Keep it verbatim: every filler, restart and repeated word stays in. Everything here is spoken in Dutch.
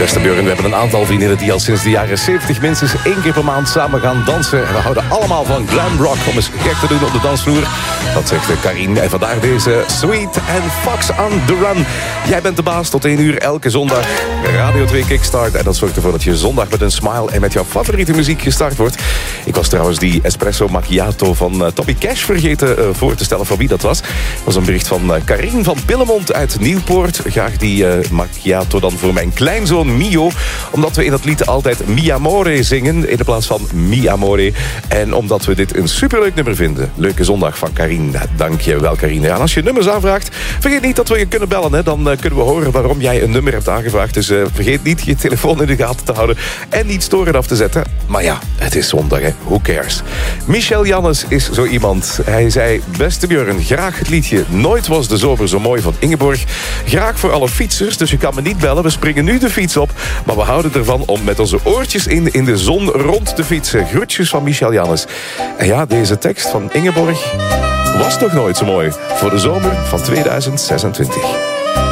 Beste Björn, we hebben een aantal vriendinnen die al sinds de jaren zeventig minstens één keer per maand samen gaan dansen. En we houden allemaal van glam rock om eens gek te doen op de dansvloer. Dat zegt Karin. En vandaag deze Sweet and Fox on the Run. Jij bent de baas tot één uur elke zondag. Radio twee Kickstart. En dat zorgt ervoor dat je zondag met een smile en met jouw favoriete muziek gestart wordt. Ik was trouwens die espresso macchiato van uh, Toby Cash vergeten uh, voor te stellen voor wie dat was. Dat was een bericht van uh, Karin van Pillemont uit Nieuwpoort. Graag die uh, macchiato dan voor mijn kleinzoon Mio. Omdat we in dat lied altijd Mi Amore zingen in de plaats van Mi Amore. En omdat we dit een superleuk nummer vinden. Leuke zondag van Karin. Dank je wel, Karin. Ja, en als je nummers aanvraagt, vergeet niet dat we je kunnen bellen. Hè. Dan uh, kunnen we horen waarom jij een nummer hebt aangevraagd. Dus uh, vergeet niet je telefoon in de gaten te houden. En niet storen af te zetten. Maar ja, het is zondag, hè. Who cares? Michel Jannes is zo iemand. Hij zei, beste Björn, graag het liedje Nooit was de zomer zo mooi van Ingeborg. Graag voor alle fietsers, dus je kan me niet bellen. We springen nu de fiets op. Maar we houden ervan om met onze oortjes in in de zon rond te fietsen. Groetjes van Michel Jannes. En ja, deze tekst van Ingeborg was toch nooit zo mooi voor de zomer van tweeduizend zesentwintig.